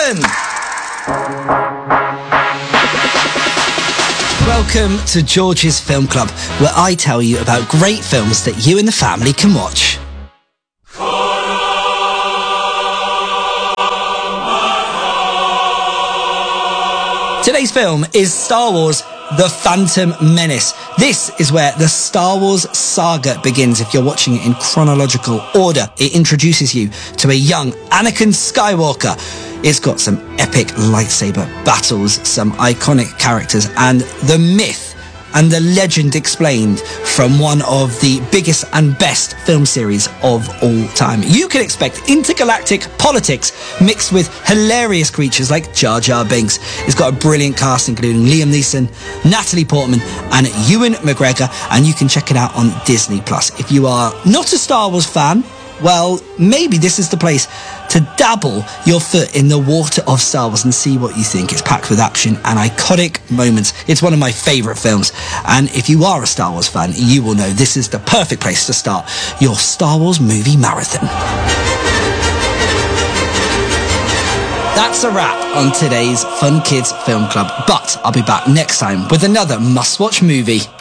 Jonathan! Welcome to George's Film Club, where I tell you about great films that you and the family can watch. Today's film is Star Wars: The Phantom Menace. This is where the Star Wars saga begins if you're watching it in chronological order. It introduces you to a young Anakin Skywalker. It's got some epic lightsaber battles, some iconic characters, and the myth and the legend explained from one of the biggest and best film series of all time. You can expect intergalactic politics mixed with hilarious creatures like Jar Jar Binks. It's got a brilliant cast including Liam Neeson, Natalie Portman and Ewan McGregor, and you can check it out on Disney+. If you are not a Star Wars fan, well, maybe this is the place to dabble your foot in the water of Star Wars and see what you think. It's packed with action and iconic moments. It's one of my favourite films. And if you are a Star Wars fan, you will know this is the perfect place to start your Star Wars movie marathon. That's a wrap on today's Fun Kids Film Club. But I'll be back next time with another must-watch movie.